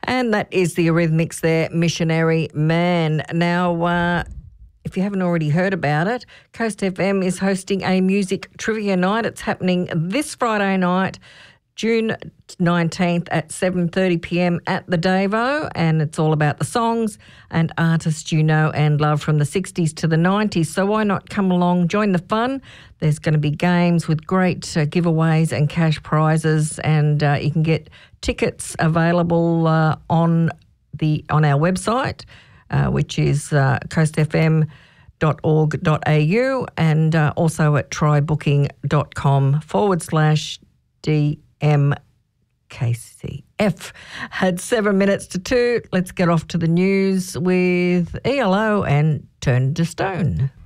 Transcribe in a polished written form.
And that is the Eurythmics there, Missionary Man. Now, if you haven't already heard about it, Coast FM is hosting a music trivia night. It's happening this Friday night, June 19th at 7:30pm at the Davo, and it's all about the songs and artists you know and love from the 60s to the 90s. So why not come along, join the fun? There's going to be games with great giveaways and cash prizes, and you can get tickets available on our website, which is coastfm.org.au, and also at trybooking.com/DMKCF. Had 7 minutes to 2. Let's get off to the news with ELO and Turn to Stone.